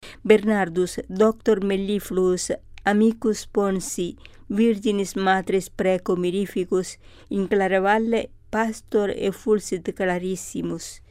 Bernardus, doctor mellifluus, amicus Ponsi, virginis matres preco mirificus, in clara valle pastor effulsit clarissimus,